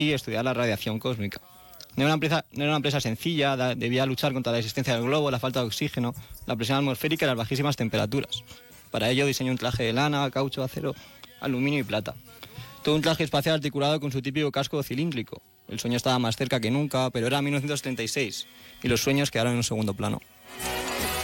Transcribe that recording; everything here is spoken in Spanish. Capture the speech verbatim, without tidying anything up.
y estudiar la radiación cósmica. No era una empresa, no era una empresa sencilla, da, debía luchar contra la existencia del globo, la falta de oxígeno, la presión atmosférica y las bajísimas temperaturas. Para ello diseñó un traje de lana, caucho, acero, aluminio y plata. Todo un traje espacial articulado con su típico casco cilíndrico. El sueño estaba más cerca que nunca, pero era mil novecientos treinta y seis y los sueños quedaron en un segundo plano.